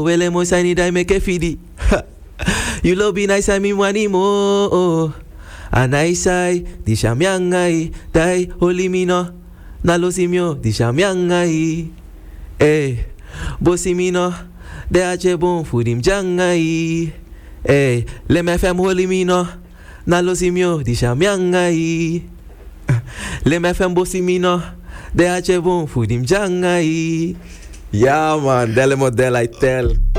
Wele mo sani dai me ke fidi. You love be nice and me money mo. Anaisai di shamyangai dai holimino. Nalosimio di shamyangai. Eh, bosimino de ache bon fudim jangai. Eh, le me fem holimino. Nalosimio di shamyangai. Le me fem bosimino de ache bon fudim jangai. Ja man, delle model I tell.